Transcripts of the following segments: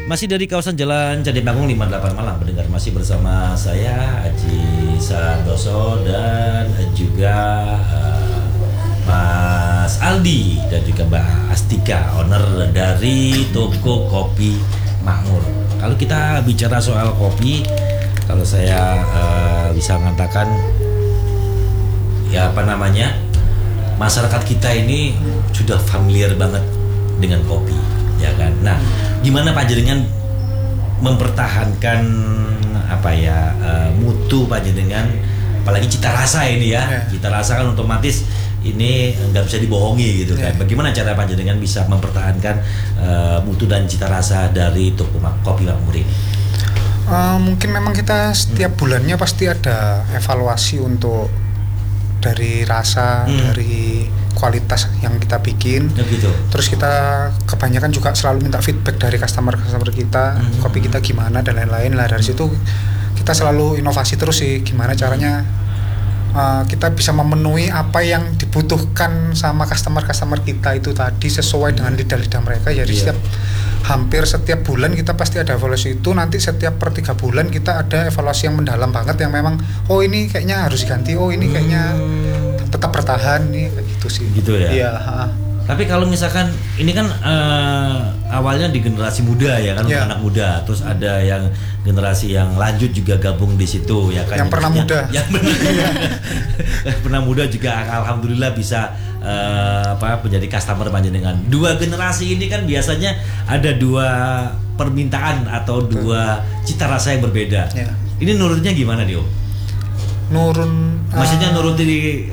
Masih dari kawasan Jalan Candi Panggung 58 Malang, mendengar masih bersama saya Haji Santoso dan juga Mas Aldi dan juga Mbak Astika, owner dari toko kopi Makmur. Kalau kita bicara soal kopi, kalau saya bisa mengatakan ya masyarakat kita ini sudah familiar banget dengan kopi, ya kan. Nah, gimana panjenengan mempertahankan mutu panjenengan, apalagi cita rasa ini ya. Cita rasa kan otomatis ini nggak bisa dibohongi gitu kan. Bagaimana cara panjenengan bisa mempertahankan mutu dan cita rasa dari toko kopi Makmur ini? Mungkin memang kita setiap bulannya pasti ada evaluasi untuk dari rasa, dari kualitas yang kita bikin. Gitu. Terus kita kebanyakan juga selalu minta feedback dari customer kita, kopi kita gimana dan lain-lain. Lah dari situ kita selalu inovasi terus sih, gimana caranya kita bisa memenuhi apa yang dibutuhkan sama customer kita itu tadi sesuai dengan lidah-lidah mereka. Jadi hampir setiap bulan kita pasti ada evaluasi itu. Nanti setiap per 3 bulan kita ada evaluasi yang mendalam banget, yang memang ini kayaknya harus diganti, ini kayaknya tetap bertahan nih, kayak gitu sih. Gitu ya. Iya. Tapi kalau misalkan ini kan awalnya di generasi muda ya kan, anak muda, terus ada yang generasi yang lanjut juga gabung di situ ya kan. Yang pernah muda. Yang pernah muda juga alhamdulillah bisa menjadi customer panjenengan. Dua generasi ini kan biasanya ada dua permintaan atau dua cita rasa yang berbeda. Ini nurutnya gimana Dio? Maksudnya nuruti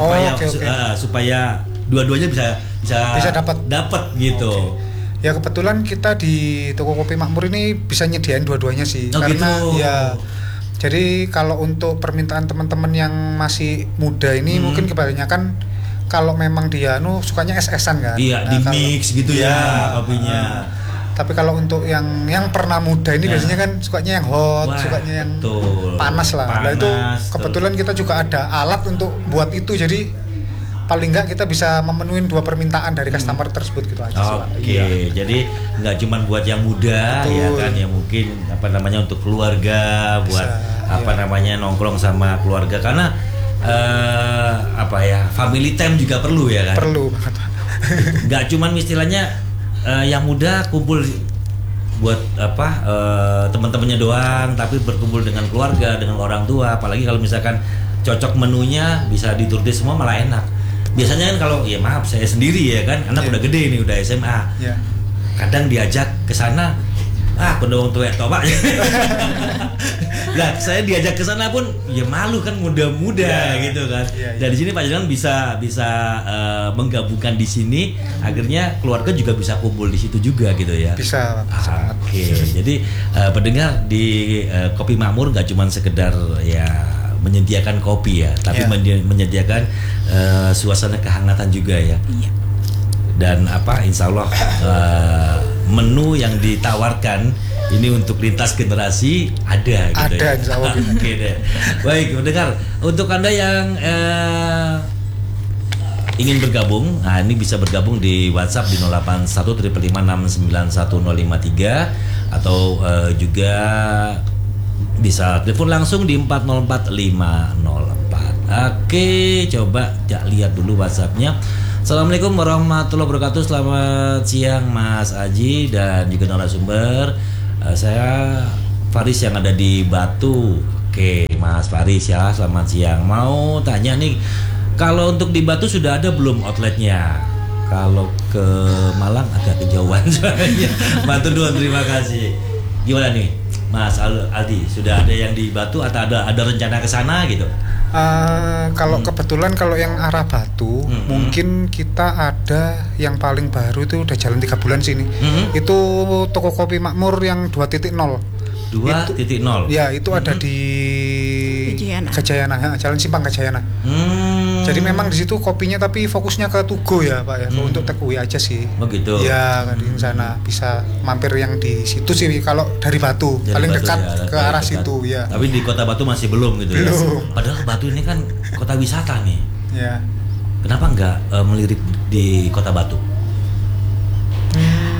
supaya dua-duanya bisa dapat gitu. Ya kebetulan kita di toko kopi Makmur ini bisa nyediain dua-duanya sih. Karena gitu. Jadi kalau untuk permintaan teman-teman yang masih muda ini mungkin kebanyakan kalau memang dia sukanya es-esan kan. Iya, di mix gitu ya kopinya. Tapi kalau untuk yang pernah muda ini biasanya kan sukanya yang hot, sukanya yang panas lah. Nah itu kebetulan kita juga ada alat untuk buat itu, jadi paling enggak kita bisa memenuhi dua permintaan dari customer tersebut gitu aja. Oke, jadi nggak cuma buat yang muda ya kan, yang mungkin untuk keluarga, buat nongkrong sama keluarga, karena family time juga perlu ya kan. Perlu banget. Nggak cuma istilahnya yang muda kumpul buat teman-temannya doang, tapi berkumpul dengan keluarga, dengan orang tua. Apalagi kalau misalkan cocok menunya bisa dituruti semua, malah enak. Biasanya kan kalau saya sendiri ya kan, anak udah gede nih, udah SMA. Kadang diajak ke sana, pendong tua Pak. Nah, saya diajak ke sana pun malu kan, muda-muda gitu kan. Dari sini Pak Jalan bisa menggabungkan di sini, akhirnya keluarga juga bisa kumpul di situ juga gitu ya. Bisa. Oke. Jadi pendengar di Kopi Makmur nggak cuma sekedar menyediakan kopi ya, tapi menyediakan suasana kehangatan juga ya. Dan insya Allah menu yang ditawarkan ini untuk lintas generasi ada gitu. Ada, insya Allah. Oke deh. Baik, mendengar, untuk Anda yang ingin bergabung, ini bisa bergabung di WhatsApp di 081 355 691 053 atau juga bisa telepon langsung di 404 504. Oke, coba lihat dulu WhatsAppnya. Assalamualaikum warahmatullahi wabarakatuh. Selamat siang Mas Aji dan juga narasumber. Saya Faris yang ada di Batu. Oke, Mas Faris ya, selamat siang. Mau tanya nih, kalau untuk di Batu sudah ada belum outletnya? Kalau ke Malang agak kejauhan soalnya. Batu doang, terima kasih. Gimana nih Mas Aldi, sudah ada yang di Batu atau ada rencana ke sana gitu? Kalau kebetulan kalau yang arah Batu mungkin kita ada yang paling baru itu udah jalan 3 bulan sini. Itu toko kopi Makmur yang 2.0. 2.0. Ya, itu ada di Gajayana, Jalan Simpang Gajayana. Jadi memang di situ kopinya tapi fokusnya ke Tugo ya Pak ya, untuk take away aja sih. Oh gitu. Ya, di sana bisa mampir yang di situ sih kalau dari Batu, paling dekat ke arah situ ya. Tapi di Kota Batu masih belum gitu ya. Padahal Batu ini kan kota wisata nih. Ya. Kenapa nggak melirik di Kota Batu?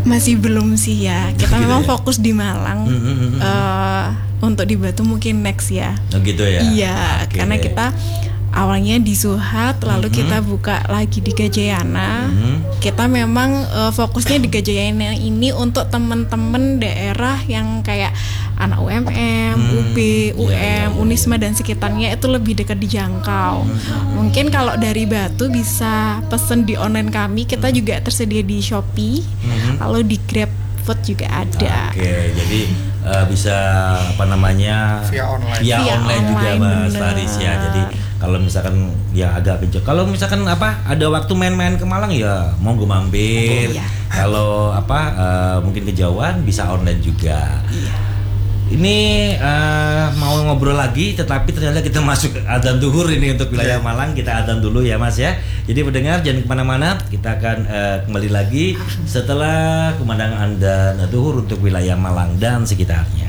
Masih belum sih ya. Kita Gitu memang ya? fokus di Malang. Untuk di Batu mungkin next ya. Oh gitu ya. Iya, Oke karena deh. kita awalnya di Suhat, lalu kita buka lagi di Gajayana. Kita memang fokusnya di Gajayana ini untuk teman-teman daerah yang kayak anak UMM, UB, iya. Unisma dan sekitarnya itu lebih dekat dijangkau. Mungkin kalau dari Batu bisa pesen di online kami, kita juga tersedia di Shopee, lalu di GrabFood juga ada. Oke, jadi bisa apa namanya Via online. Via Via online juga online, Mas bener. Faris ya. Jadi kalau misalkan yang agak kejauh, kalau misalkan apa ada waktu main-main ke Malang ya monggo mampir. Iya. Kalau apa mungkin kejauhan bisa online juga. Ini mau ngobrol lagi, tetapi ternyata kita masuk adzan zuhur ini untuk wilayah Malang. Kita adzan dulu ya Mas ya. Jadi pendengar jangan kemana-mana. Kita akan kembali lagi setelah pemandangan adzan zuhur untuk wilayah Malang dan sekitarnya.